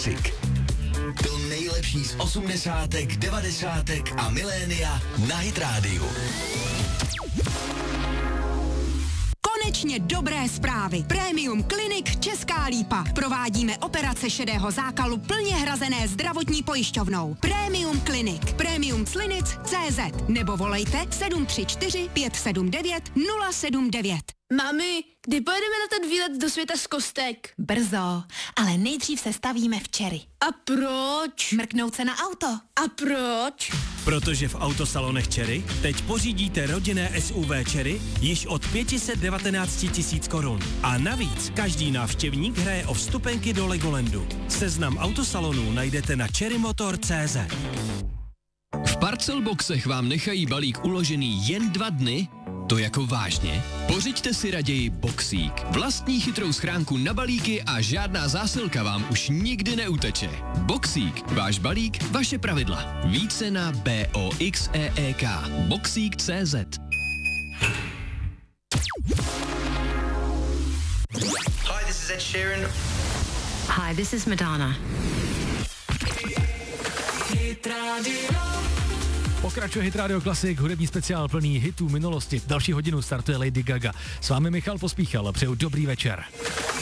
Classic. To nejlepší z 80., 90. a milénia na Hit rádiu. Konečně dobré zprávy. Premium Clinic Česká Lípa. Provádíme operace šedého zákalu plně hrazené zdravotní pojišťovnou. Premium Clinic. Premiumclinic.cz nebo volejte 734 579 079. Mami, kdy pojedeme na ten výlet do světa z kostek? Brzo, ale nejdřív se stavíme v Cherry. A proč? Mrknout se na auto. A proč? Protože v autosalonech Cherry teď pořídíte rodinné SUV Cherry již od 519 000 korun. A navíc každý návštěvník hraje o vstupenky do Legolandu. Seznam autosalonů najdete na cherrymotor.cz. V Parcelboxech vám nechají balík uložený jen 2 dny? To jako vážně? Pořiďte si raději Boxík. Vlastní chytrou schránku na balíky a žádná zásilka vám už nikdy neuteče. Boxík. Váš balík, vaše pravidla. Více na BOXEEK. Boxík.cz. Hi, this is Ed Sheeran. Hi, this is Madonna. Pokračuje Hit Radio Classic, hudební speciál plný hitů minulosti. Další hodinu startuje Lady Gaga. S vámi Michal Pospíchal, přeju dobrý večer.